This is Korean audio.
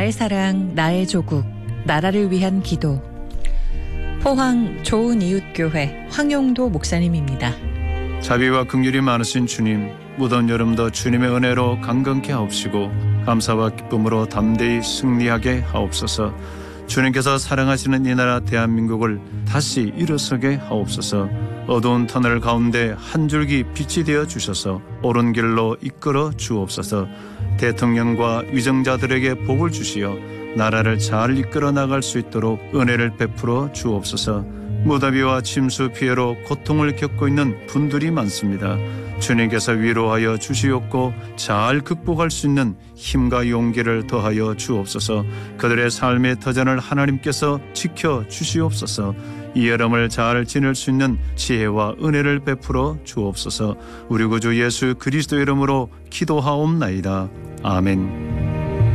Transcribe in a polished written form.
나의 사랑, 나의 조국, 나라를 위한 기도. 포항 좋은 이웃교회 황용도 목사님입니다. 자비와 긍휼이 많으신 주님, 무더운 여름도 주님의 은혜로 강건케 하옵시고 감사와 기쁨으로 담대히 승리하게 하옵소서. 주님께서 사랑하시는 이 나라 대한민국을 다시 일어서게 하옵소서. 어두운 터널 가운데 한 줄기 빛이 되어 주셔서 옳은 길로 이끌어 주옵소서. 대통령과 위정자들에게 복을 주시어 나라를 잘 이끌어 나갈 수 있도록 은혜를 베풀어 주옵소서. 무더위와 침수 피해로 고통을 겪고 있는 분들이 많습니다. 주님께서 위로하여 주시옵고 잘 극복할 수 있는 힘과 용기를 더하여 주옵소서. 그들의 삶의 터전을 하나님께서 지켜 주시옵소서. 이 여름을 잘 지낼 수 있는 지혜와 은혜를 베풀어 주옵소서. 우리 구주 예수 그리스도 이름으로 기도하옵나이다. 아멘.